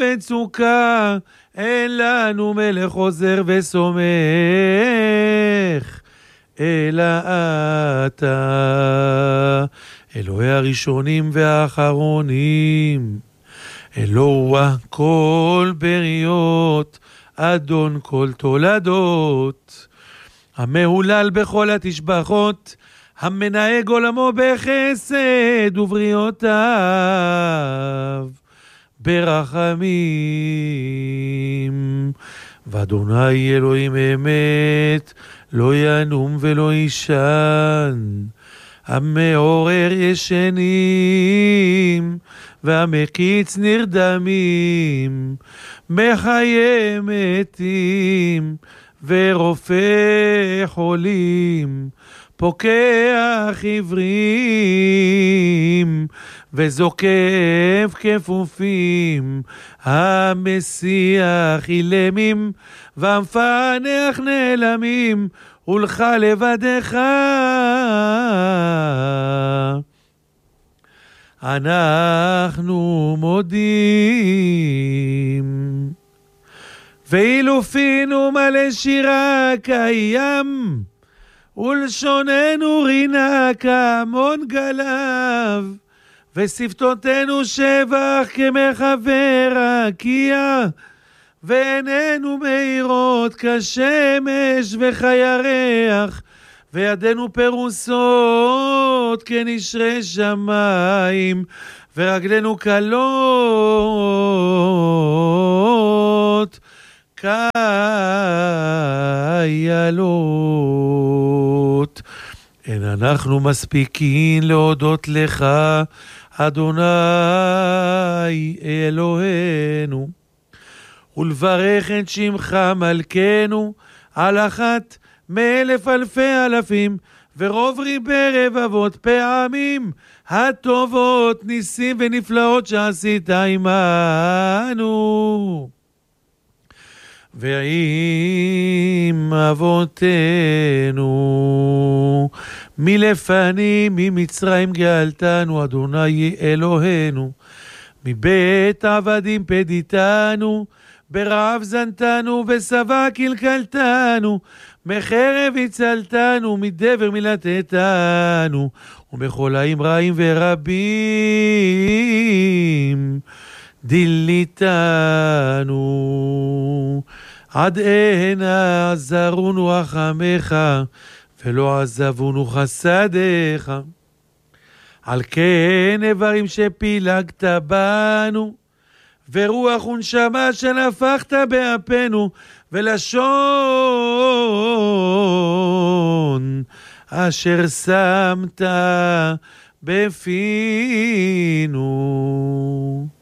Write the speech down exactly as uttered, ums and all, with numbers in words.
מצוקה, אין לנו מלך עוזר וסומך, אלא אתה, אלוהי הראשונים והאחרונים, אלוהו כל בריות, אדון כל תולדות, המהולל בכל התשבחות, המנהג עולמו בחסד ובריאותיו ברחמים. ואדוני אלוהים אמת, לא ינום ולא ישן, המעורר ישנים והמקיץ נרדמים, מחיה מתים ורופא חולים, פוקח עברים וזוקף כפופים, המסיח אילמים והמפענח נעלמים, ולך לבדך אנחנו מודים. ואילו פינו מלא שירה קיים, ולשוננו רינה כמון גלב, ושפתותינו שבח כמחבר רקיע, ועינינו מאירות כשמש וכירח, וידינו פרוסות כנשרי שמיים, ורגלינו קלות כיילות. אין אנחנו מספיקים להודות לך, אדוני אלוהינו, ולברך את שמך מלכנו על אחת מאלף אלפי אלפים, ורוב ריבי רבבות פעמים, הטובות ניסים ונפלאות שעשית עמנו ועם אבותינו מלפנים ממצרים גאלתנו, אדוני אלוהינו, מבית עבדים פדיתנו, ברעב זנתנו, בשבע קלקלתנו, מחרב הצלתנו, מדבר מלטתנו, ומחולאים רעים ורבים דיליתנו. עד הנה עזרונו רחמך, ולא עזבונו חסדיך. על כן איברים שפילגת בנו, ורוח ונשמה שנפחת באפנו, ולשון אשר שמת בפינו.